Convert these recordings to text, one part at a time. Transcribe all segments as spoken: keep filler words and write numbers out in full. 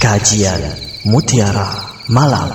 Kajian Mutiara Malam.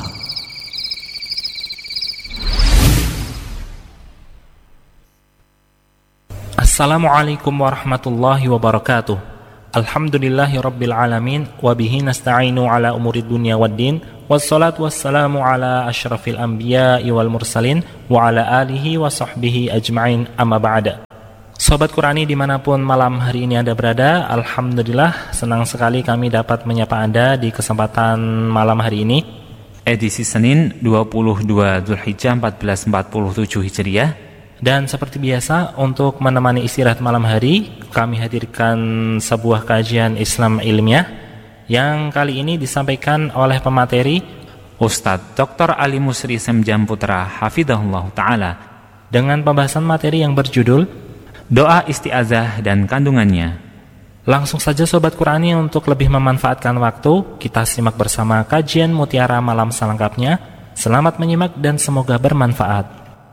Assalamualaikum warahmatullahi wabarakatuh. Alhamdulillahi rabbil alamin. Wabihi nasta'inu ala umurid dunya waddin. Wassalatu wassalamu ala ashrafil anbiya'i wal mursalin. Wa ala alihi wa sahbihi ajma'in, amma ba'da. Sobat Qurani dimanapun malam hari ini Anda berada, Alhamdulillah senang sekali kami dapat menyapa Anda di kesempatan malam hari ini, edisi Senin dua puluh dua Dzulhijjah seribu empat ratus empat puluh tujuh Hijriah. Dan seperti biasa, untuk menemani istirahat malam hari, kami hadirkan sebuah kajian Islam ilmiah yang kali ini disampaikan oleh pemateri Ustadz Doktor Ali Musri Semjam Putra Hafidhahullah Ta'ala, dengan pembahasan materi yang berjudul Doa Isti'azah dan Kandungannya. Langsung saja Sobat Qurani, untuk lebih memanfaatkan waktu, kita simak bersama kajian Mutiara Malam selengkapnya. Selamat menyimak dan semoga bermanfaat.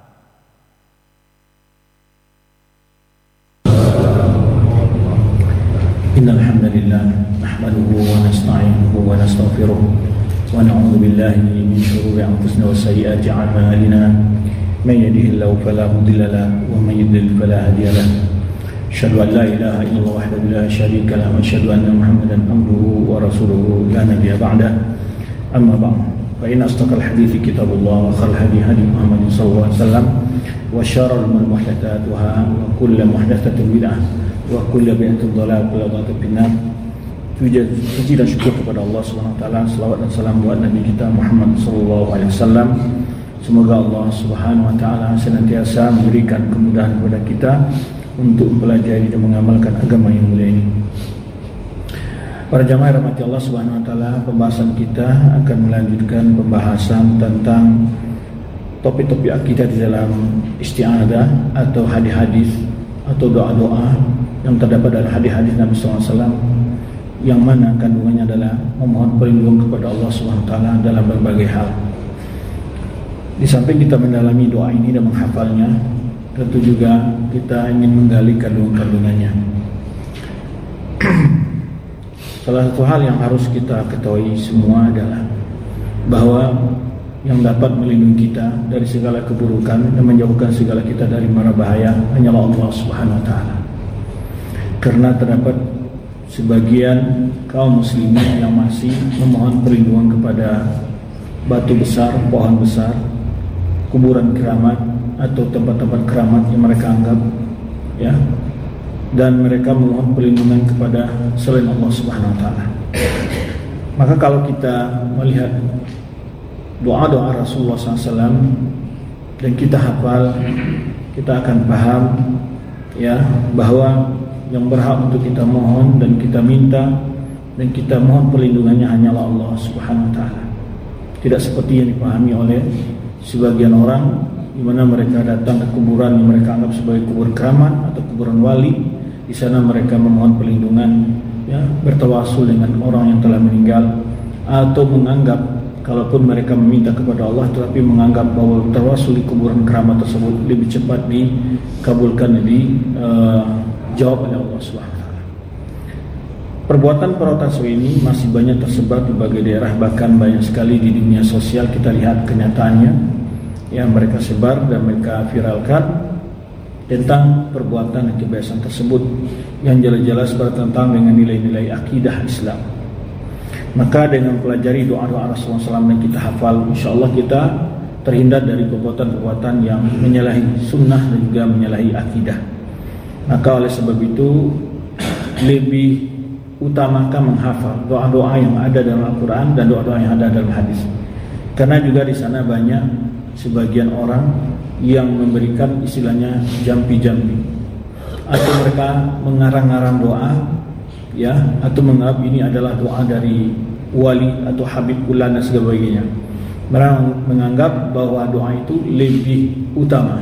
Innal hamdalillah nahmaduhu wa nasta'inuhu wa nastaghfiruh wa na'udzu billahi min shururi anfusina wa sayyiati a'malina. من يهده الله فلا مضل له ومن يضلل فلا هادي له أشهد أن لا إله إلا الله وحده لا شريك له وأشهد أن محمدا عبده ورسوله لا نبي بعده أما بعد فإن أصدق الحديث كتاب الله وخير الهدي هدي محمد صلى الله عليه وسلم وشر الأمور محدثاتها وكل محدثة بدعة وكل بدعة ضلالة وكل ضلالة في النار. Puji dan syukur kepada Allah Subhanahu wa taala, selawat dan salam buat Nabi kita Muhammad sallallahu alaihi wasallam. Semoga Allah Subhanahu wa taala senantiasa memberikan kemudahan kepada kita untuk mempelajari dan mengamalkan agama yang mulia ini. Para jamaah rahmati Allah Subhanahu wa taala, pembahasan kita akan melanjutkan pembahasan tentang topik-topik akidah di dalam isti'adzah atau hadis-hadis atau doa-doa yang terdapat dalam hadis-hadis Nabi sallallahu alaihi wasallam, yang mana kandungannya adalah memohon perlindungan kepada Allah Subhanahu wa taala dalam berbagai hal. Di samping kita mendalami doa ini dan menghafalnya, tentu juga kita ingin menggali kandungan-kandungannya. Salah satu hal yang harus kita ketahui semua adalah bahwa yang dapat melindungi kita dari segala keburukan dan menjauhkan segala kita dari mara bahaya hanyalah Allah Subhanahu wa taala. Karena terdapat sebagian kaum muslimin yang masih memohon perlindungan kepada batu besar, pohon besar, kuburan keramat atau tempat-tempat keramat yang mereka anggap, ya, dan mereka memohon perlindungan kepada selain Allah Subhanahu wa taala. Maka kalau kita melihat doa-doa Rasulullah sallallahu alaihi wasallam dan kita hafal, kita akan paham, ya, bahwa yang berhak untuk kita mohon dan kita minta dan kita mohon perlindungannya hanyalah Allah Subhanahu wa taala. Tidak seperti yang dipahami oleh sebagian orang, di mana mereka datang ke kuburan yang mereka anggap sebagai kubur keramat atau kuburan wali. Di sana mereka memohon perlindungan, ya, bertawasul dengan orang yang telah meninggal, atau menganggap kalaupun mereka meminta kepada Allah, tetapi menganggap bahwa tawasul di kuburan keramat tersebut lebih cepat dikabulkan, dijawab uh, oleh Allah Subhanahu wa taala. Perbuatan para tasawuf ini masih banyak tersebar di berbagai daerah, bahkan banyak sekali di dunia sosial. Kita lihat kenyataannya, yang mereka sebar dan mereka viralkan tentang perbuatan dan kebiasaan tersebut yang jelas-jelas bertentangan dengan nilai-nilai akidah Islam. Maka dengan pelajari doa-doa Rasulullah shallallahu alaihi wasallam dan kita hafal, insyaAllah kita terhindar dari perbuatan-perbuatan yang menyalahi sunnah dan juga menyalahi akidah. Maka oleh sebab itu lebih utamakan menghafal doa-doa yang ada dalam Al-Quran dan doa-doa yang ada dalam hadis. Karena juga di sana banyak sebagian orang yang memberikan istilahnya jampi-jampi, atau mereka mengarang-arang doa, ya, atau menganggap ini adalah doa dari wali atau habib fulan dan sebagainya. Mereka menganggap bahwa doa itu lebih utama.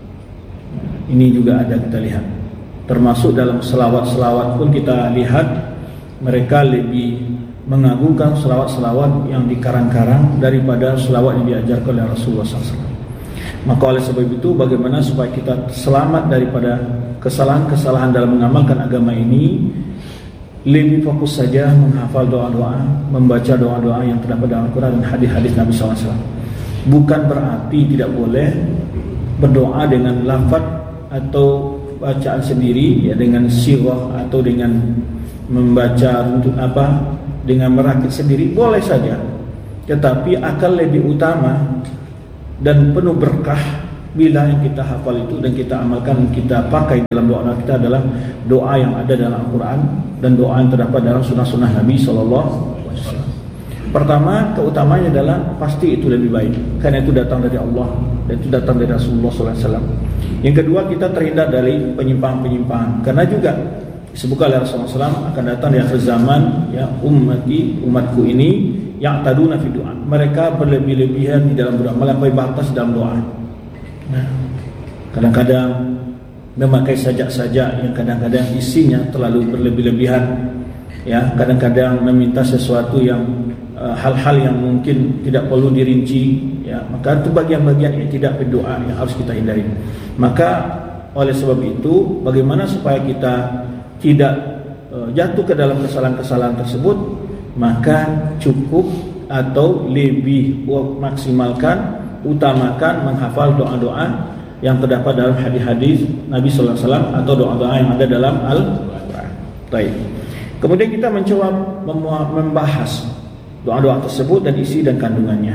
Ini juga ada kita lihat. Termasuk dalam selawat-selawat pun kita lihat mereka lebih mengagungkan selawat-selawat yang dikarang-karang daripada selawat yang diajarkan oleh Rasulullah sallallahu alaihi wasallam. Maka oleh sebab itu, bagaimana supaya kita selamat daripada kesalahan-kesalahan dalam mengamalkan agama ini, lebih fokus saja menghafal doa-doa, membaca doa-doa yang terdapat dalam Al-Quran dan hadis-hadis Nabi shallallahu alaihi wasallam. Bukan berarti tidak boleh berdoa dengan lafaz atau bacaan sendiri, ya, dengan sirah atau dengan membaca untuk apa, dengan merakit sendiri, boleh saja. Tetapi akan lebih utama dan penuh berkah bila yang kita hafal itu dan kita amalkan, kita pakai dalam doa kita adalah doa yang ada dalam Al-Quran dan doa yang terdapat dalam sunnah-sunnah Nabi shallallahu alaihi wasallam. Pertama, keutamanya adalah pasti itu lebih baik karena itu datang dari Allah dan itu datang dari Rasulullah shallallahu alaihi wasallam. Yang kedua, kita terhindar dari penyimpangan-penyimpangan karena juga disebutkan oleh Rasulullah shallallahu alaihi wasallam akan datang di akhir zaman, ya, ummati, umatku ini yang taduna fi doa, mereka berlebih-lebihan di dalam doa, melampaui batas dalam doa. Nah, kadang-kadang memakai sajak-sajak yang kadang-kadang isinya terlalu berlebih-lebihan, ya, kadang-kadang meminta sesuatu yang uh, hal-hal yang mungkin tidak perlu dirinci, ya, maka itu bagian-bagian yang tidak berdoa yang harus kita hindari. Maka oleh sebab itu, bagaimana supaya kita tidak uh, jatuh ke dalam kesalahan-kesalahan tersebut, maka cukup atau lebih maksimalkan, utamakan menghafal doa-doa yang terdapat dalam hadis-hadis Nabi sallallahu alaihi wasallam atau doa-doa yang ada dalam Al-Quran. Baik. Kemudian kita mencoba membahas doa-doa tersebut dan isi dan kandungannya.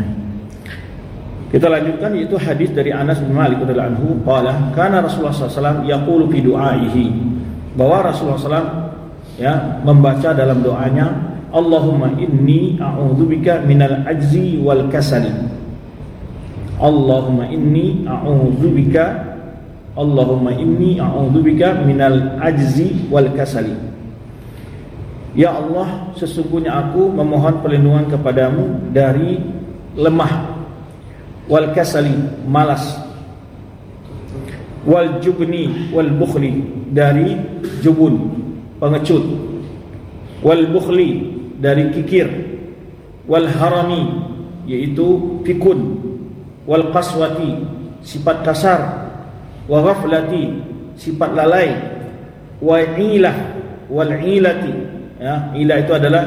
Kita lanjutkan, yaitu hadis dari Anas bin Malik radhiyallahu anhu, qala kana Rasulullah sallallahu alaihi wasallam yaqulu fi du'aihi, bahwa Rasulullah sallallahu alaihi wasallam, ya, membaca dalam doanya, Allahumma inni a'udzubika minal ajzi wal kasali. Allahumma inni a'udzubika Allahumma inni a'udzubika minal ajzi wal kasali. Ya Allah, sesungguhnya aku memohon perlindungan kepadamu dari lemah, wal kasali, malas, wal jubni wal bukhli, dari jubun, pengecut, wal bukhli, dari kikir, wal harami, yaitu pikun, wal qaswati, sifat kasar, wa ghaflati, sifat lalai, wa ilah, wal ilati, ya, ilah itu adalah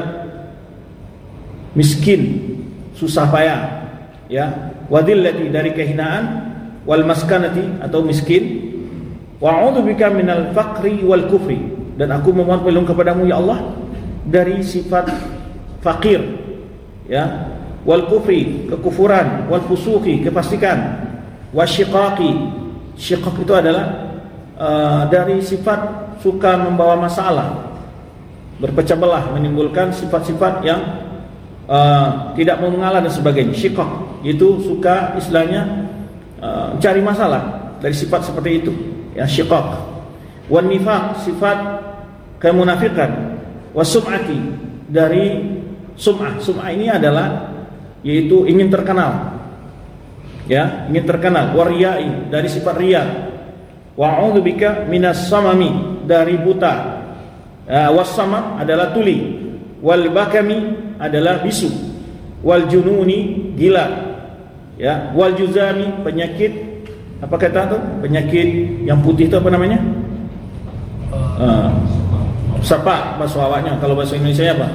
miskin, susah payah, ya, wa dhillati, dari kehinaan, wal maskanati, atau miskin, wa a'udzubika minal faqri wal kufri, dan aku memohon perlindungan kepadamu ya Allah dari sifat fakir, ya, wal kufri, kekufuran, wal fusuqi, kefasikan, wasyiqaqi, syiqaq itu adalah uh, dari sifat suka membawa masalah, berpecah belah, menimbulkan sifat-sifat yang uh, tidak mau mengalah dan sebagainya. Syiqaq itu suka, istilahnya, uh, cari masalah, dari sifat seperti itu, ya, syiqaq. Wan nifaq, sifat kemunafikan, wasum'ati, dari sum'ah. Sum'ah ini adalah yaitu ingin terkenal, ya, ingin terkenal. Wariyai, dari sifat riya. Wa a'udzubika minas samami, dari buta. uh, Was-samam adalah tuli. Wal bakami adalah bisu. Wal jununi, gila, ya. Wal juzami, penyakit, apa kata tu? Penyakit yang putih itu apa namanya? Uh, Sapa bahasa awaknya, kalau bahasa Indonesia apa?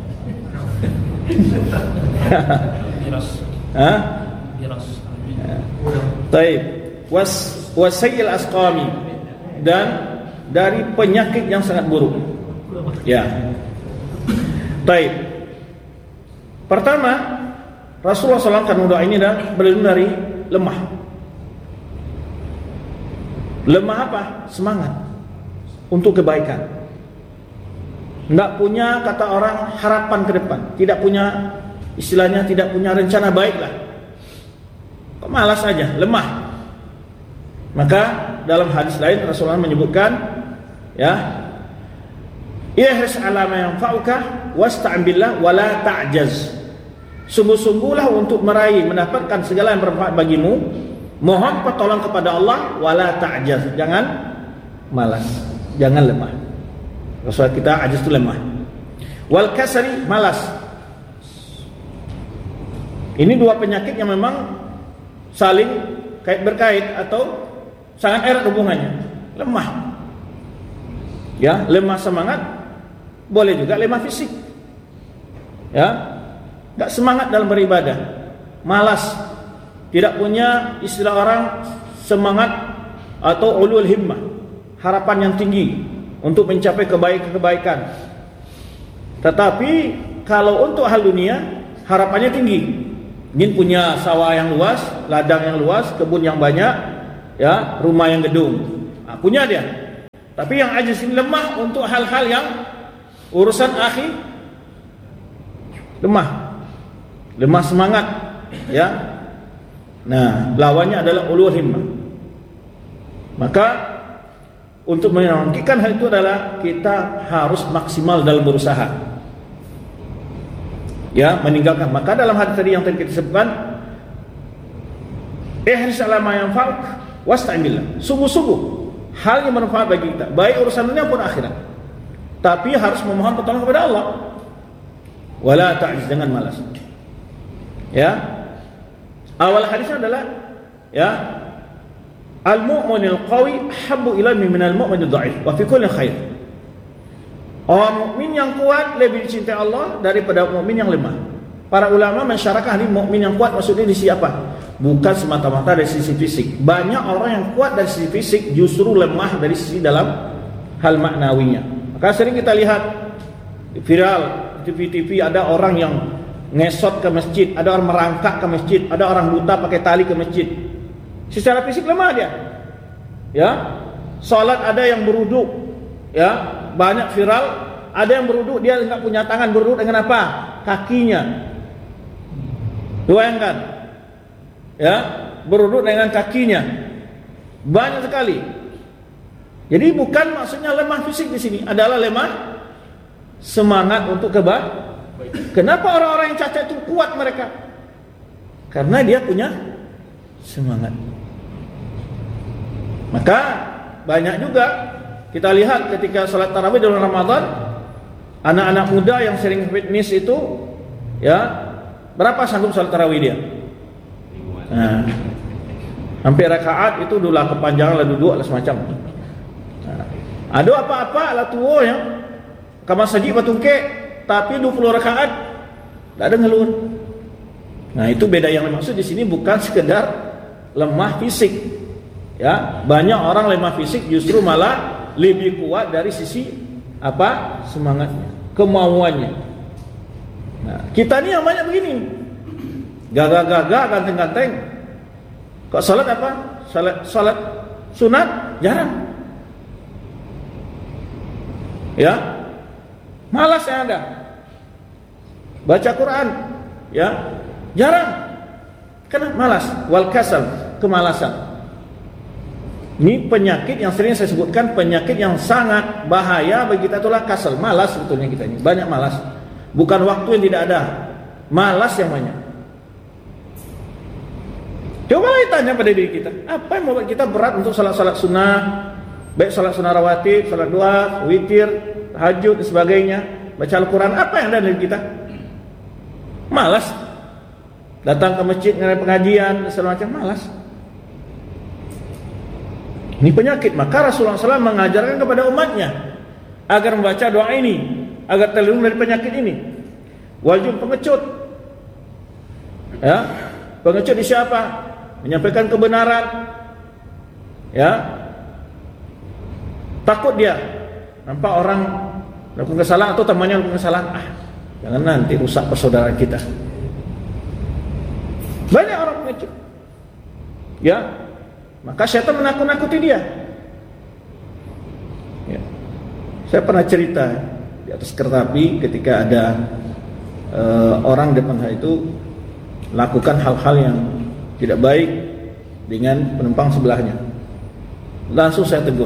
Virus. Hah? Virus. Taib. Was wasayil asqami, dan dari penyakit yang sangat buruk. Ya. Taib. Pertama, Rasulullah shallallahu alaihi wasallam doa ini dah berlindung dari lemah. Lemah apa? Semangat untuk kebaikan. Tidak punya, kata orang, harapan ke depan. Tidak punya, istilahnya tidak punya rencana baik lah. Kok malas aja, lemah. Maka dalam hadis lain Rasulullah menyebutkan, ya, ihris ala ma yanfa'uka wasta'in billah wa la ta'jaz. Sungguh-sungguhlah untuk meraih, mendapatkan segala yang bermanfaat bagimu. Mohon pertolongan kepada Allah, wa la ta'jaz. Jangan malas, jangan lemah. Rasul kita ajaz itu lemah. Wal kasari, malas. Ini dua penyakit yang memang saling kait berkait atau sangat erat hubungannya. Lemah, ya, lemah semangat boleh juga lemah fisik. Ya, enggak semangat dalam beribadah, malas, tidak punya istilah orang semangat atau ulul himmah, harapan yang tinggi untuk mencapai kebaikan-kebaikan. Tetapi kalau untuk hal dunia harapannya tinggi, ingin punya sawah yang luas, ladang yang luas, kebun yang banyak, ya, rumah yang gedung. Nah, punya dia. Tapi yang ajiz ini lemah untuk hal-hal yang urusan akhir, lemah, lemah semangat, ya. Nah, lawannya adalah ulul himmah. Maka untuk menangkikkan hal itu adalah kita harus maksimal dalam berusaha, ya, meninggalkan. Maka dalam hadis tadi yang tadi kita sebutkan, ihris ala ma yanfa'uk wasta'in billah, sungguh-sungguh hal yang bermanfaat bagi kita, baik urusan dunia pun akhirat, tapi harus memohon pertolongan kepada Allah. Wala ta'jiz, dengan malas. Ya, awal hadisnya adalah, ya, al-mu'minul qawi habbu ilaihi minal mu'minid dha'if wa fi kulli khair. Orang mukmin yang kuat lebih dicintai Allah daripada mukmin yang lemah. Para ulama mensyarahkan hadis mukmin yang kuat maksudnya di sisi apa? Bukan semata-mata dari sisi fisik. Banyak orang yang kuat dari sisi fisik justru lemah dari sisi dalam hal maknawinya. Maka sering kita lihat viral T V T V, ada orang yang ngesot ke masjid, ada orang merangkak ke masjid, ada orang buta pakai tali ke masjid. Secara fisik lemah dia, ya. Salat ada yang beruduk, ya, banyak viral. Ada yang beruduk, dia enggak punya tangan, beruduk dengan apa? Kakinya. Bayangkan, ya, beruduk dengan kakinya. Banyak sekali. Jadi bukan maksudnya lemah fisik di sini, adalah lemah semangat untuk kebaikan. Kenapa orang-orang yang cacat itu kuat mereka? Karena dia punya semangat. Maka banyak juga kita lihat ketika salat tarawih dalam Ramadan, anak-anak muda yang sering fitness itu, ya, berapa sanggup salat tarawih dia? Nah, hampir rakaat itu dulu kepanjangan lah, duduk lah semacam. Nah, ada apa-apa lah tua yang kamar sajid batungke, tapi dua puluh rakaat tak ada ngelun. Nah, itu beda. Yang dimaksud di sini bukan sekedar lemah fisik, ya. Banyak orang lemah fisik justru malah lebih kuat dari sisi apa? Semangatnya, kemauannya. Nah, kita ni yang banyak begini, gagah-gagah, ganteng-ganteng. Kok salat apa? Salat salat sunat jarang, ya. Malas yang ada. Baca Quran, ya, jarang. Kenapa malas? Wal kasal, kemalasan. Ini penyakit yang sering saya sebutkan, penyakit yang sangat bahaya bagi kita itulah kasal, malas sebetulnya kita ini. Banyak malas. Bukan waktu yang tidak ada, malas yang banyak. Coba tanya pada diri kita, apa yang membuat kita berat untuk salat-salat sunnah, baik salat sunnah rawatib, salat duha, witir, tahajud dan sebagainya, baca Al-Quran. Apa yang ada dari kita? Malas. Datang ke masjid dengan pengajian dan segala macam, malas. Ini penyakit. Maka Rasulullah shallallahu alaihi wasallam mengajarkan kepada umatnya agar membaca doa ini, agar terlindung dari penyakit ini. Wajib pengecut, ya, pengecut di siapa? Menyampaikan kebenaran, ya. Takut dia nampak orang melakukan kesalahan atau temannya melakukan kesalahan, ah, jangan nanti rusak persaudaraan kita. Banyak orang pengecut, ya. Maka syaitan menakut-nakuti dia, ya. Saya pernah cerita di atas kereta api ketika ada uh, orang depan saya itu lakukan hal-hal yang tidak baik dengan penumpang sebelahnya. Langsung saya tegur.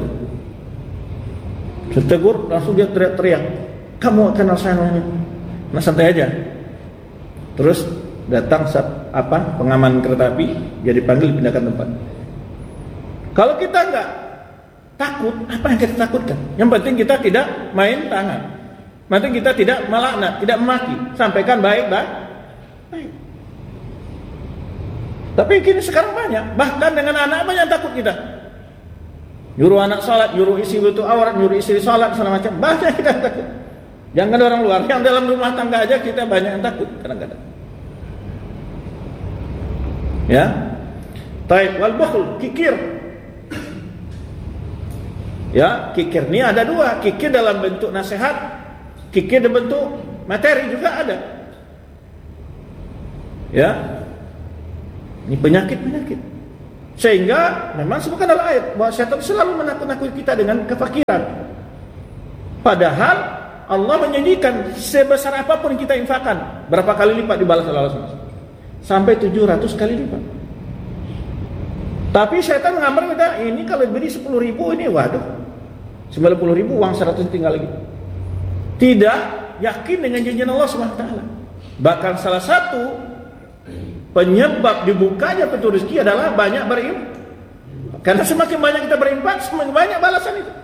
Saya tegur, langsung dia teriak-teriak, kamu kenal saya namanya? Nah, santai aja. Terus datang apa pengaman kereta api, dia dipanggil, dipindahkan tempat. Kalau kita enggak takut, apa yang kita takutkan? Yang penting kita tidak main tangan. Yang penting kita tidak melaknat, tidak memaki, sampaikan baik-baik. Baik. Tapi kini sekarang banyak, bahkan dengan anak banyak takut kita. Nyuruh anak salat, nyuruh istri itu aurat, nyuruh istri salat segala macam, banyak kita takut. Jangan orang luar, yang dalam rumah tangga aja kita banyak yang takut kadang-kadang. Ya. Taib wal bukhl, kikir. Ya, kikir ini ada dua, kikir dalam bentuk nasihat, kikir dalam bentuk materi juga ada. Ya. Ini penyakit-penyakit. Sehingga memang sebutkan dalam ayat bahwa syaitan selalu menakut-nakuti kita dengan kefakiran. Padahal Allah menjanjikan sebesar apapun kita infakkan, berapa kali lipat dibalas oleh Allah subhanahu wa taala? Sampai tujuh ratus kali lipat. Tapi syaitan mengambil kita, ini kalau beri sepuluh ribu ini waduh, sembilan puluh ribu uang seratus tinggal lagi. Tidak yakin dengan janjian Allah subhanahu wa taala. Bahkan salah satu penyebab dibukanya pintu rezeki adalah banyak berinfak. Karena semakin banyak kita berinfak, semakin banyak balasan itu.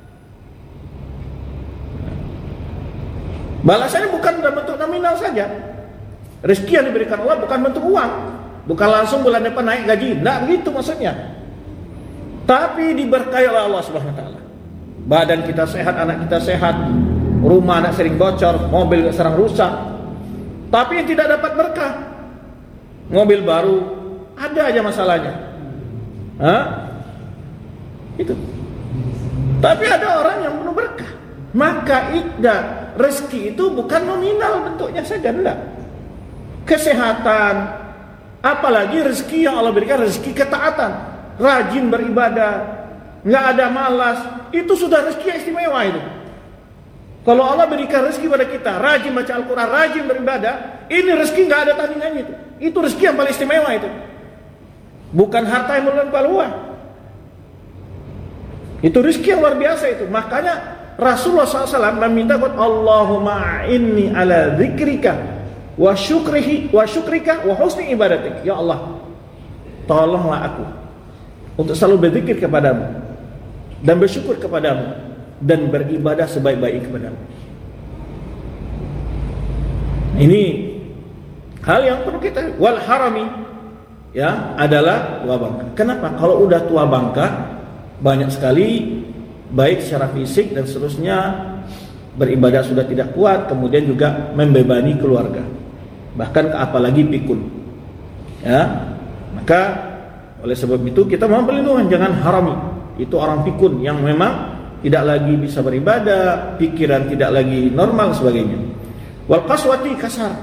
Balasannya bukan dalam bentuk nominal saja. Rezeki yang diberikan Allah bukan bentuk uang, bukan langsung bulan depan naik gaji, tidak begitu maksudnya. Tapi diberkahi oleh Allah subhanahu wa taala. Badan kita sehat, anak kita sehat, rumah anak sering bocor, mobil sering rusak. Tapi yang tidak dapat berkah, mobil baru ada aja masalahnya. Hah? Itu. Tapi ada orang yang penuh berkah. Maka ikda rezeki itu bukan nominal bentuknya saja, enggak. Kesehatan, apalagi rezeki yang Allah berikan, rezeki ketaatan, rajin beribadah, enggak ada malas, itu sudah rezeki yang istimewa itu. Kalau Allah berikan rezeki pada kita, rajin baca Al-Quran, rajin beribadah, ini rezeki enggak ada tandingannya itu. Itu rezeki yang paling istimewa itu. Bukan harta yang melimpah-limpah. Itu rezeki yang luar biasa itu. Makanya Rasulullah shallallahu alaihi wasallam meminta kepada Allahumma inni ala dzikrika wa syukrihi wa syukrika wa husni ibadatik. Ya Allah, tolonglah aku untuk selalu berzikir kepadamu dan bersyukur kepadamu dan beribadah sebaik-baik kepadamu. Ini hal yang perlu kita. Wal harami, ya, adalah tua bangka. Kenapa? Kalau udah tua bangka, banyak sekali baik secara fisik dan seterusnya, beribadah sudah tidak kuat, kemudian juga membebani keluarga, bahkan apalagi pikun. Ya, maka oleh sebab itu kita mohon perlindungan, jangan harami. Itu orang pikun yang memang tidak lagi bisa beribadah, pikiran tidak lagi normal sebagainya. Wal qaswati, kasar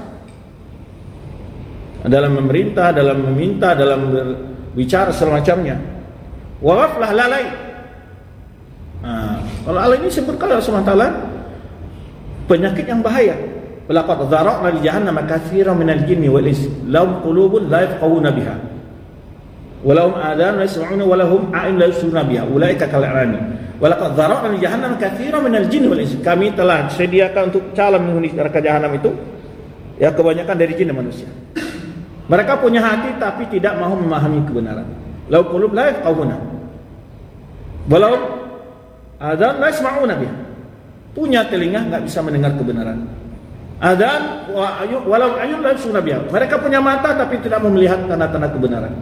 dalam memerintah, dalam meminta, dalam berbicara semacamnya. Wa ghaflah, lalai. Nah, kalau Allah ini sebutkan oleh Allah subhanahu wa taala penyakit yang bahaya. Laqad dzara'na li jahannam katsiran minal jinni wal insi lahum qulubun la yafqahuna biha wa lahum adhanun la yasma'una wa lahum a'yunun la yubsiruna biha ulaika kal an'ami wa laqad dzara'na li jahannam katsiran minal jinni wal insi. Kami telah sediakan untuk calon penghuni neraka jahanam itu ya kebanyakan dari jin dan manusia. Mereka punya hati tapi tidak mau memahami kebenaran. Lahum qulubun la yafqahuna wa lahum adhan la yasma'una biha. Punya telinga enggak bisa mendengar kebenaran. Adhan wa ayun walau ayun la yusuna biha. Mereka punya mata tapi tidak mau melihat tanda-tanda kebenaran.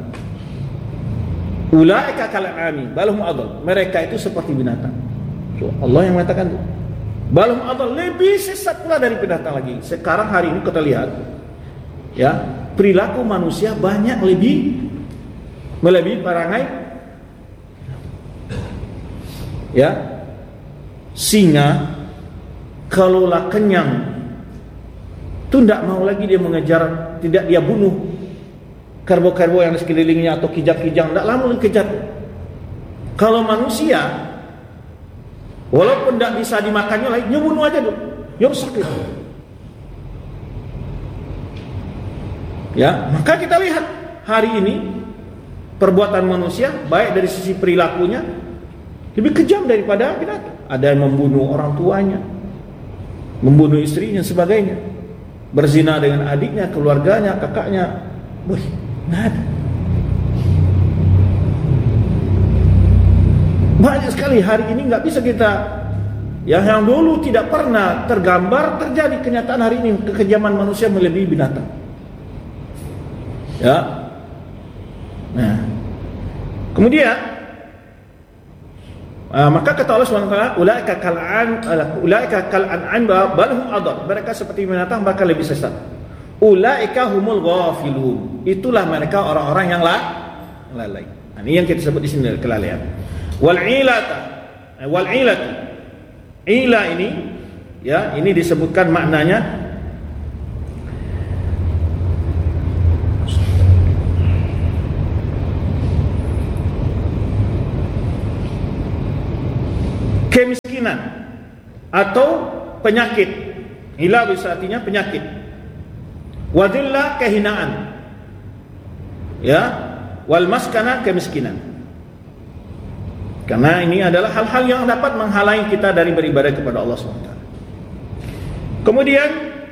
Ulaika kal an'ami balhum adall. Mereka itu seperti binatang. So, Allah yang mengatakan itu. Balhum adall, lebih sesat pula dari binatang lagi. Sekarang hari ini kita lihat ya, perilaku manusia banyak lebih melebihi perangai ya. Singa kalaulah kenyang itu tidak mau lagi dia mengejar, tidak dia bunuh karbo-karbo yang di sekelilingnya atau kijang-kijang, tidak lama lagi kejar. Kalau manusia walaupun tidak bisa dimakannya lagi, dia bunuh aja dulu, dia rusak itu. Ya, maka kita lihat hari ini perbuatan manusia baik dari sisi perilakunya lebih kejam daripada binatang. Ada yang membunuh orang tuanya, membunuh istrinya, sebagainya, berzina dengan adiknya, keluarganya, kakaknya. Wih, nggak ada. Banyak sekali hari ini nggak bisa kita, ya, yang dulu tidak pernah tergambar terjadi kenyataan hari ini. Kekejaman manusia melebihi binatang. Ya, nah, kemudian Uh, maka kata Allah subhanahu wa taala, ulaika kal'an ulaika kal'an'am bal hum adall. Mereka seperti binatang bahkan lebih sesat. Ulaika humul ghafilun. Itulah mereka orang-orang yang la, lalai. Nah, ini yang kita sebut di sini kelalaian. Wal ilata wal ilatu. Ila ini ya, ini disebutkan maknanya kemiskinan atau penyakit. Ila bisa artinya penyakit. Wadillah kehinaan. Ya, wal maskana kemiskinan. Karena ini adalah hal-hal yang dapat menghalangi kita dari beribadah kepada Allah subhanahu wa taala. Kemudian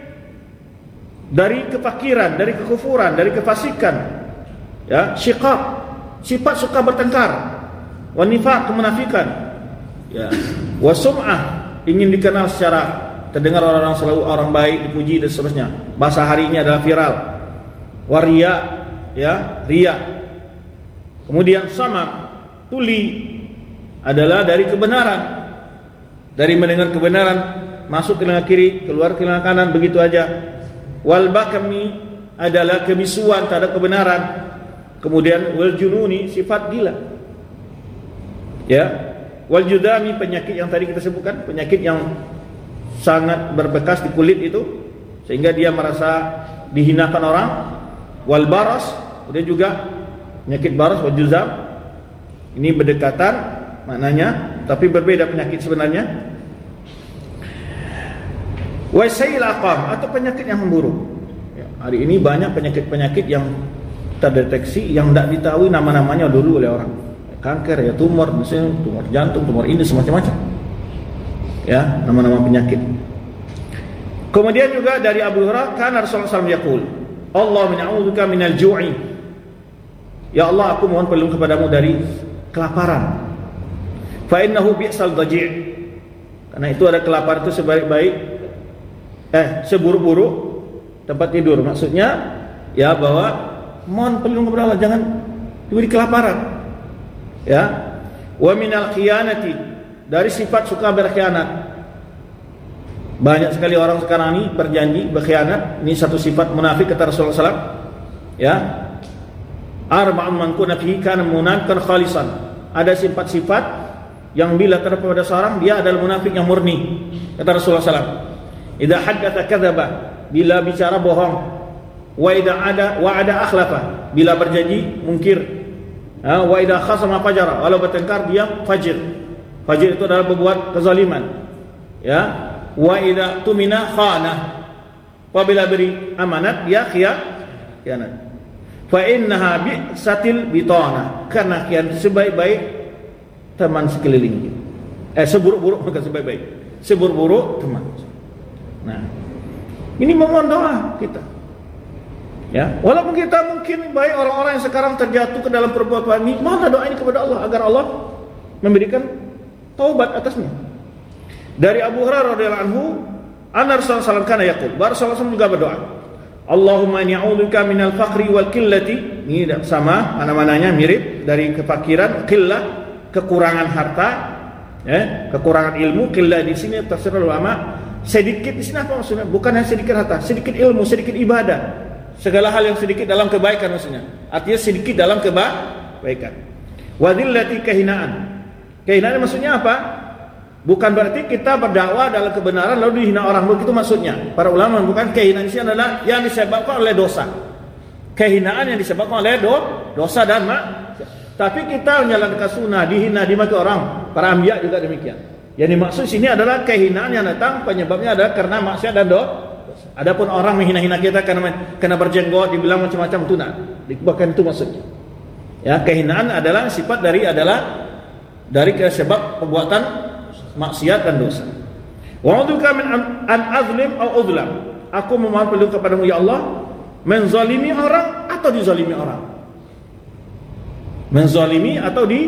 dari kefakiran, dari kekufuran, dari kefasikan, ya, syiqaq, sifat suka bertengkar, wa nifaq, kemunafikan, ya, wa sum'ah, ingin dikenal secara terdengar orang-orang selalu orang baik, dipuji dan seterusnya. Bahasa hari ini adalah viral. Wa riya, ya, riya. Kemudian sama, tuli, adalah dari kebenaran, dari mendengar kebenaran, masuk ke telinga kiri, keluar ke telinga kanan, begitu aja. Wal bakmi adalah kebisuan terhadap kebenaran. Kemudian wal jununi, sifat gila, ya. Wal judami, penyakit yang tadi kita sebutkan, penyakit yang sangat berbekas di kulit itu sehingga dia merasa dihinakan orang. Wal baras, kemudian juga penyakit baras. Wal juzam, ini berdekatan maknanya, tapi berbeda penyakit sebenarnya. Wasail aqam, atau penyakit yang memburuk. Ya, hari ini banyak penyakit-penyakit yang terdeteksi yang tidak diketahui nama-namanya dulu oleh orang. Kanker, ya, tumor, misalnya tumor jantung, tumor ini, semacam-macam. Ya, nama-nama penyakit. Kemudian juga dari Abu Hurairah, kana Rasulullah sallallahu alaihi wasallam yaqul, Allahumma a'udzubika minal ju'i. Ya Allah, aku mohon pelindung kepadamu dari kelaparan. Fa innahu bi'sal daji'. Karena itu ada kelaparan itu sebaik-baik eh seburuk-buruk tempat tidur. Maksudnya ya bahwa mohon pelindung kepada Allah, jangan diberi kelaparan. Ya. Wa minal khiyanati, dari sifat suka berkhianat. Banyak sekali orang sekarang ini berjanji berkhianat. Ini satu sifat munafik kata Rasulullah sallallahu alaihi wasallam. Ya. Arba'un man kunna fihi kana munafiqan khalisan. Ada sifat-sifat yang bila terdapat pada seorang, dia adalah munafik yang murni. Kata Rasulullah sallallahu alaihi wasallam, idza haddatsa kadzaba, bila bicara bohong. Wa idza ada wa'ada akhlafa, bila berjanji mungkir. Ha, wa idza khasama fajara, kalau bertengkar dia fajir. Fajir itu adalah berbuat kezaliman. Ya, wa idza tumina khana, apabila beri amanat dia khianat. Fa innaha bi'satil bitana, karena khianat sebaik-baik teman sekeliling kita. Eh seburuk-buruk bukan sebaik-baik. Seburuk-buruk teman. Nah, ini memohon doa kita. Ya, walaupun kita mungkin baik orang-orang yang sekarang terjatuh ke dalam perbuatan ini, mohonlah doa ini kepada Allah agar Allah memberikan taubat atasnya. Dari Abu Hurairah radhiyallahu anhu, anna Rasulullah sallallahu alaihi wasallam kana yaqul, Rasulullah juga berdoa, Allahumma inni a'udzubika minal faqri wal qillati. Ini sama mana-mananya mirip, dari kefakiran, qillah, kekurangan harta, ya, kekurangan ilmu. Qillah di sini tafsir ulama, sedikit di sini apa maksudnya? Bukan hanya sedikit harta, sedikit ilmu, sedikit ibadah. Segala hal yang sedikit dalam kebaikan maksudnya. Artinya sedikit dalam kebaikan. Wadillati kehinaan. Kehinaan maksudnya apa? Bukan berarti kita berdakwah dalam kebenaran lalu dihina orang, begitu maksudnya. Para ulama bukan kehinaan di sini adalah yang disebabkan oleh dosa. Kehinaan yang disebabkan oleh do, dosa dan maksiat. Tapi kita menjalankan sunnah, dihina, dimaki orang. Para anbiya juga demikian. Yang dimaksud sini adalah kehinaan yang datang penyebabnya adalah karena maksiat dan dosa. Adapun orang menghina-hina kita karena kena berjenggot, dibilang macam-macam, itu nah, bukan itu maksudnya. Ya, kehinaan adalah sifat dari adalah dari sebab perbuatan maksiat dan dosa. Wa a'udzuka min an azlim au udlam. Aku memohon pelindung kepadamu ya Allah, menzalimi orang atau dizalimi orang. Menzalimi atau di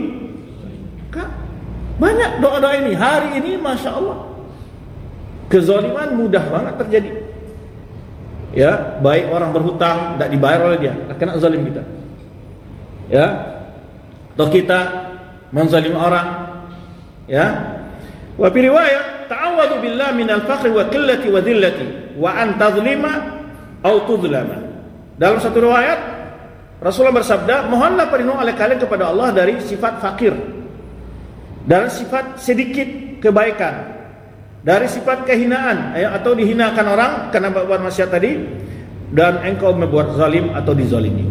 banyak doa-doa ini hari ini, masya Allah. Kezaliman mudah banget terjadi. Ya, baik orang berhutang tidak dibayar oleh dia, kena zalim kita. Ya, atau kita menzalimi orang, Ya. Wa fi riwayat ta'awwadhu billahi minal faqri wa qillati wa dhillati wa an tadhlima aw tudhlama. Dalam satu riwayat Rasulullah bersabda, mohonlah perlindungan oleh kalian kepada Allah dari sifat fakir, dari sifat sedikit kebaikan, dari sifat kehinaan atau dihinakan orang karena berbuat maksiat tadi, dan engkau membuat zalim atau dizalimi.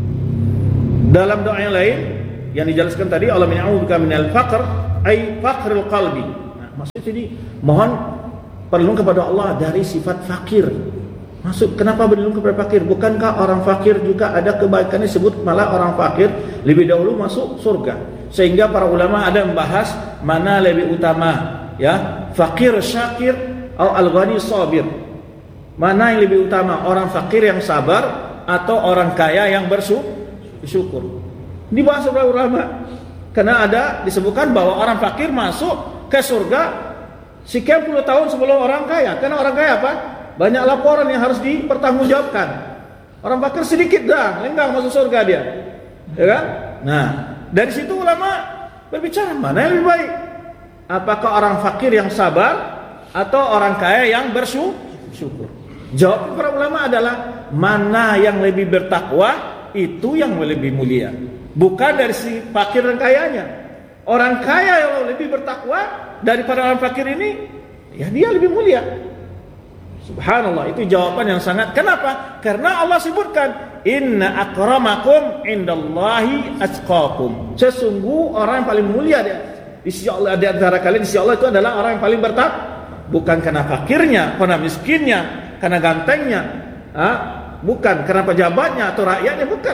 Dalam doa yang lain yang dijelaskan tadi, Allah mina'udzubika minal faqr ay faqrul qalbi. Nah, maksudnya jadi mohon perlindungan kepada Allah dari sifat fakir. Maksud kenapa berlindung kepada fakir? Bukankah orang fakir juga ada kebaikannya? Sebut malah orang fakir lebih dahulu masuk surga. Sehingga para ulama ada membahas mana lebih utama, ya, fakir syakir atau al-ghani sabir. Mana yang lebih utama, orang fakir yang sabar atau orang kaya yang bersyukur? Dibahas oleh ulama. Karena ada disebutkan bahwa orang fakir masuk ke surga sekian puluh tahun sebelum orang kaya. Karena orang kaya apa? Banyak laporan yang harus dipertanggungjawabkan. Orang fakir sedikit dah, lenggang masuk surga dia. Ya kan? Nah, dari situ ulama berbicara mana yang lebih baik? Apakah orang fakir yang sabar atau orang kaya yang bersyukur? Jawab para ulama adalah mana yang lebih bertakwa itu yang lebih mulia. Bukan dari si fakir dan kayanya. Orang kaya yang lebih bertakwa daripada orang fakir ini, ya dia lebih mulia. Subhanallah, itu jawaban yang sangat. Kenapa? Karena Allah sebutkan inna akramakum indallahi atqakum. Sesungguh orang yang paling mulia di sisi Allah di antara kalian, di sisi Allah itu adalah orang yang paling bertakwa. Bukan karena fakirnya, karena miskinnya, karena gantengnya, ha? Bukan karena pejabatnya atau rakyatnya, bukan.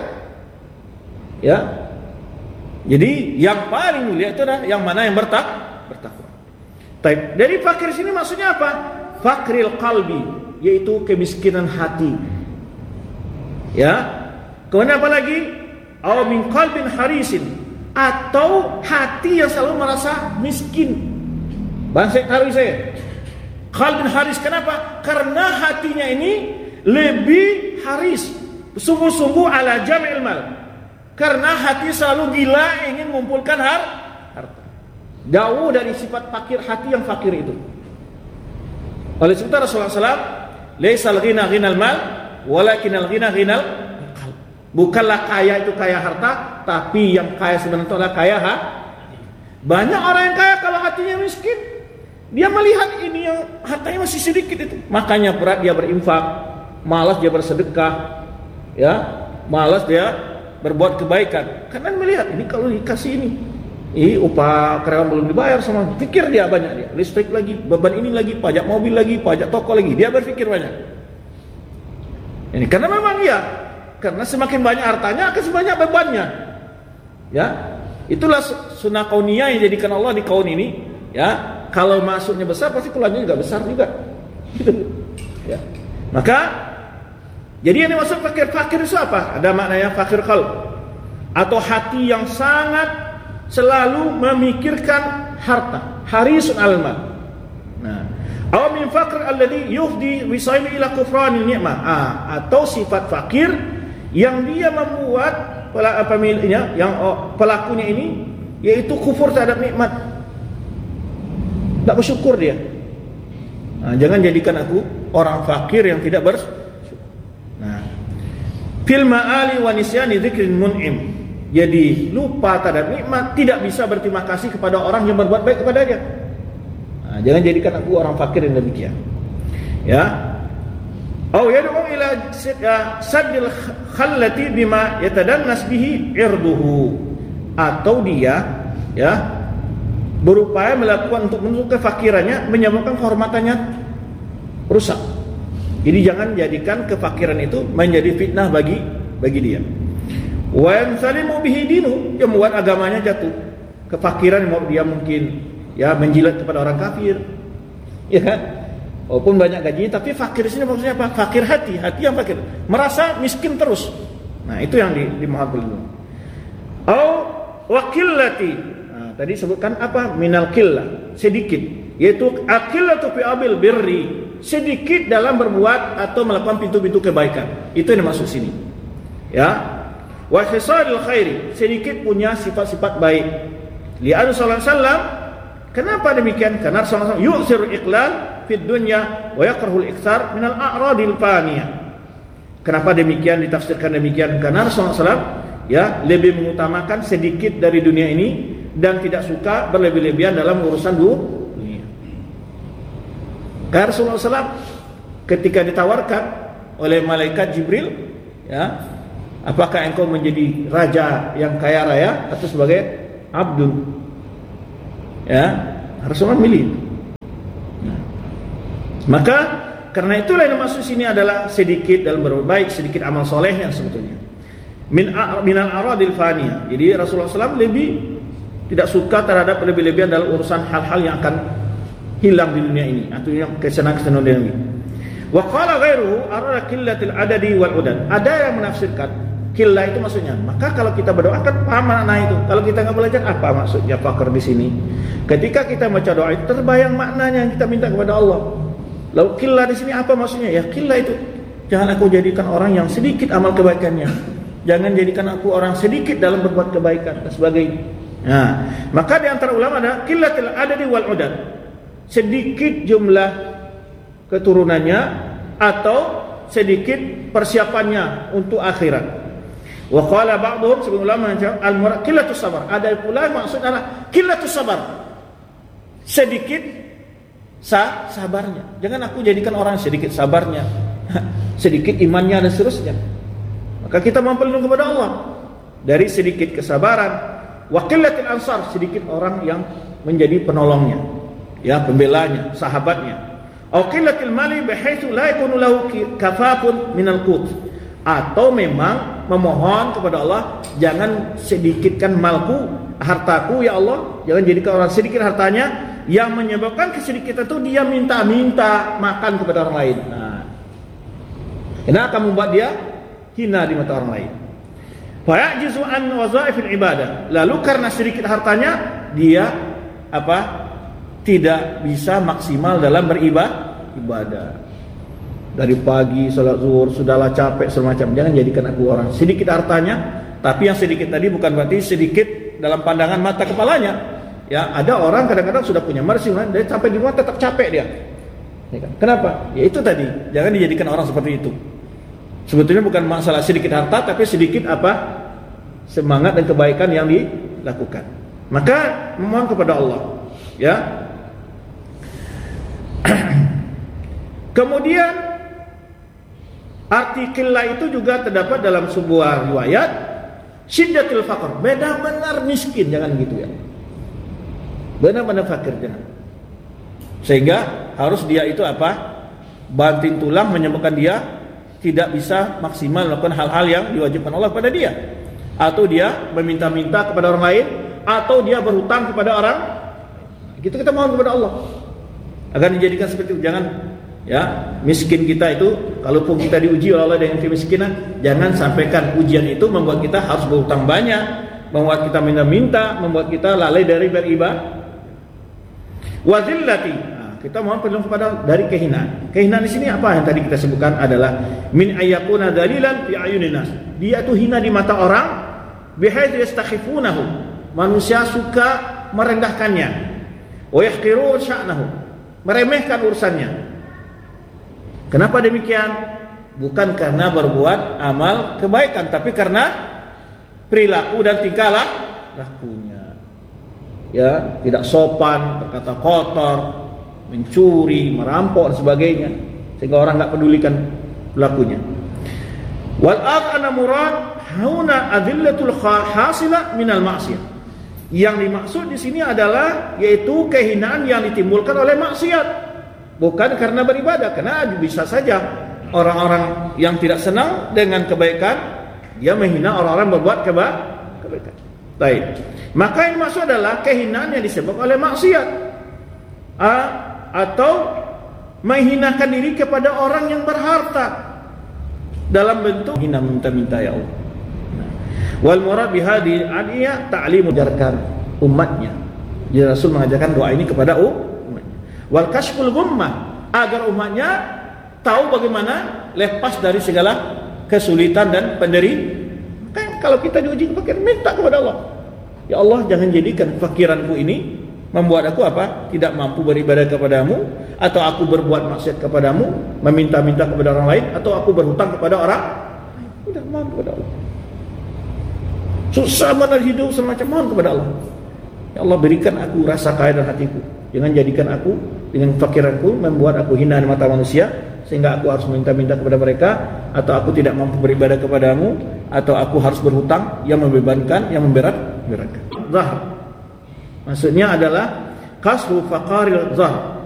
Ya. Jadi yang paling mulia itu adalah yang mana yang bertak bertakwa. Baik, dari fakir sini maksudnya apa? Fakril qalbi, yaitu kemiskinan hati. Ya. Kemudian apa lagi? Aw min qalbin harisin, atau hati yang selalu merasa miskin. Bahasa haris. Qalbin haris, kenapa? Karena hatinya ini lebih haris, sungguh-sungguh ala jam'il mal. Karena hati selalu gila ingin mengumpulkan harta. Jauh dari sifat fakir, hati yang fakir itu. Oleh sebab itu Rasulullah shallallahu alaihi wasallam, laisal ghina ghinal mal, walakinal ghina ghinal qalb. Bukanlah kaya itu kaya harta, tapi yang kaya sebenarnya adalah kaya hati. Banyak orang yang kaya kalau hatinya miskin, dia melihat ini yang hartanya masih sedikit itu, makanya berat dia berinfak, malas dia bersedekah, ya, malas dia berbuat kebaikan. Karena melihat ini kalau dikasih ini, Ih, upah karyawan belum dibayar sama, pikir dia banyak dia, listrik lagi, beban ini lagi, pajak mobil lagi, pajak toko lagi, dia berpikir banyak. Ini karena memang iya, karena semakin banyak hartanya akan sebanyak bebannya. Ya, itulah sunnah kauniyah yang jadikan Allah di kaun ini. Ya, kalau masuknya besar pasti keluarnya juga besar juga. Gitu. Ya, maka jadi yang dimaksud fakir-fakir itu apa? Ada maknanya fakir qalb, atau hati yang sangat selalu memikirkan harta, harisun alma. Nah, aw min faqr alladhi yuhdi wisaili ila kufranil ni'mah. Ah, atau sifat fakir yang dia membuat pemiliknya, yang pelakunya ini yaitu kufur terhadap nikmat. Tak bersyukur dia. Nah, jangan jadikan aku orang fakir yang tidak bersyukur. Nah, fil ma'ali wa nisyani dzikrin mun'im. Jadi lupa terhadap nikmat, tidak bisa berterima kasih kepada orang yang berbuat baik kepadanya. Nah, jangan jadikan aku orang fakir yang demikian. Ya. Au yad'u ila saddil khallati bima yatadannas bihi irduhu. Atau dia, ya, berupaya melakukan untuk menutup kefakirannya, menyebabkan kehormatannya rusak. Jadi jangan jadikan kefakiran itu menjadi fitnah bagi bagi dia. Wa yansalimu bihi dinu, yang membuat agamanya jatuh. Kefakiran yang dia mungkin ya menjilat kepada orang kafir. Ya kan? Walaupun banyak gajinya, tapi fakir di sini maksudnya apa? Fakir hati, hati yang fakir, merasa miskin terus. Nah, itu yang di, dimohon pelindung. Au waqillati. Nah, tadi sebutkan apa? Minal qillah, sedikit, yaitu aqillatu fi abil birri, sedikit dalam berbuat atau melakukan pintu-pintu kebaikan. Itu yang dimaksud sini. Ya. Wa khisalil khairi, sedikit punya sifat-sifat baik. Li'anna sallallahu alaihi wasallam Kenapa demikian? Karena Rasulullah shallallahu alaihi wasallam yu'thirul iqlal fid dunya wa yakrahul iktsar minal a'radil faniyah. Kenapa demikian ditafsirkan demikian? Karena Rasulullah shallallahu alaihi wasallam ya lebih mengutamakan sedikit dari dunia ini dan tidak suka berlebih-lebihan dalam urusan dunia. Karena Rasulullah shallallahu alaihi wasallam ketika ditawarkan oleh malaikat Jibril, ya, apakah engkau menjadi raja yang kaya raya atau sebagai abdul? Ya, Rasulullah milih. Nah, maka karena itulah yang maksud sini adalah sedikit dalam berbuat baik, sedikit amal solehnya sebetulnya. Min minal aradil faniyah. Jadi Rasulullah shallallahu alaihi wasallam lebih tidak suka terhadap lebih-lebihan dalam urusan hal-hal yang akan hilang di dunia ini atau yang kesenangan-kesenangan dunia ini. Wa qala ghairuhu arada qillatil adadi wal udad. Ada yang menafsirkan qillah itu maksudnya. Maka kalau kita berdoa kan paham makna itu. Kalau kita enggak belajar apa maksudnya fakir di sini? Ketika kita baca doa itu terbayang maknanya yang kita minta kepada Allah. Lalu qillah di sini apa maksudnya? Ya qillah itu jangan aku jadikan orang yang sedikit amal kebaikannya. Jangan jadikan aku orang sedikit dalam berbuat kebaikan dan sebagainya. Nah, maka di antara ulama ada qillatil adadi wal udad. Sedikit jumlah keturunannya atau sedikit persiapannya untuk akhirat. Wa qala ba'dhum sebagian ulama al-murad qillatus sabar. Ada pula maksud adalah qillatus sabar. Sedikit sa sabarnya. Jangan aku jadikan orang sedikit sabarnya, sedikit imannya dan seterusnya. Maka kita memperlindungi kepada Allah dari sedikit kesabaran. Wa qillatil ansar, sedikit orang yang menjadi penolongnya, ya, pembelanya, sahabatnya. Au qillatil mali bihaitsu la yakunu lahu kafafun minal qut. Atau memang memohon kepada Allah, jangan sedikitkan malku, hartaku ya Allah, jangan jadikan orang sedikit hartanya yang menyebabkan kesedikitan itu dia minta-minta makan kepada orang lain. Nah, ini akan membuat dia hina di mata orang lain. Fa ya'jizu an wazaifil ibadah. Lalu karena sedikit hartanya dia apa? Tidak bisa maksimal dalam beribadah. Dari pagi salat zuhur sudahlah capek semacam. Jangan jadikan aku orang sedikit hartanya, tapi yang sedikit tadi bukan berarti sedikit dalam pandangan mata kepalanya. Ya, ada orang kadang-kadang sudah punya mercy, dia sampai di rumah tetap capek dia. Ya kan? Kenapa? Ya itu tadi, jangan dijadikan orang seperti itu. Sebetulnya bukan masalah sedikit harta, tapi sedikit apa? Semangat dan kebaikan yang dilakukan. Maka memohon kepada Allah, ya. Kemudian arti qillah itu juga terdapat dalam sebuah riwayat syiddatul faqr, benar-benar miskin, jangan gitu ya. Benar-benar fakir jangan. Sehingga harus dia itu apa? Banting tulang menyebabkan dia tidak bisa maksimal melakukan hal-hal yang diwajibkan Allah kepada dia. Atau dia meminta-minta kepada orang lain, atau dia berhutang kepada orang. Gitu kita mohon kepada Allah agar dijadikan seperti itu. Jangan ya, miskin kita itu, kalaupun kita diuji oleh Allah dengan kemiskinan, jangan sampaikan ujian itu membuat kita harus berhutang banyak, membuat kita minta-minta, membuat kita lalai dari beribadah. Wazillati, nah, kita mohon perlindungan kepada dari kehinaan. Kehinaan di sini apa yang tadi kita sebutkan adalah min ayyakuna dalilan fi ayunin nas. Dia itu hina di mata orang, bihaitsu yastakhifunahu. Manusia suka merendahkannya. Wa yahqiru sya'nahu. Meremehkan urusannya. Kenapa demikian? Bukan karena berbuat amal kebaikan, tapi karena perilaku dan tingkah lakunya. Ya, tidak sopan, berkata kotor, mencuri, merampok dan sebagainya, sehingga orang enggak pedulikan pelakunya. Wal aqana murad hauna adillatul hasila minal ma'siyah. Yang dimaksud di sini adalah yaitu kehinaan yang ditimbulkan oleh maksiat, bukan karena beribadah. Karena bisa saja orang-orang yang tidak senang dengan kebaikan, dia menghina orang-orang berbuat kebaikan. Baik. Maka yang maksud adalah kehinaan yang disebabkan oleh maksiat, A, atau menghinakan diri kepada orang yang berharta dalam bentuk hina minta-minta ya Allah. Wal murad bihadi adiyah ta'lim mengajarkan umatnya. Jadi Rasul mengajarkan doa ini kepada umatnya. Wal kashful ghummah, agar umatnya tahu bagaimana lepas dari segala kesulitan dan penderitaan. Kan kalau kita diuji fakir, minta kepada Allah. Ya Allah, jangan jadikan fakiranku ini membuat aku apa? Tidak mampu beribadah kepadamu, atau aku berbuat maksiat kepadamu, meminta-minta kepada orang lain, atau aku berhutang kepada orang lain. Tidak mampu kepada Allah. Susah benar hidup semacam mohon kepada Allah. Ya Allah, berikan aku rasa kaya dalam hatiku. Jangan jadikan aku dengan fakiranku membuat aku hina di mata manusia, sehingga aku harus minta-minta kepada mereka, atau aku tidak mampu beribadah kepadamu, atau aku harus berhutang yang membebankan, yang memberat-beratkan. Zahar maksudnya adalah kasru faqaril zahar,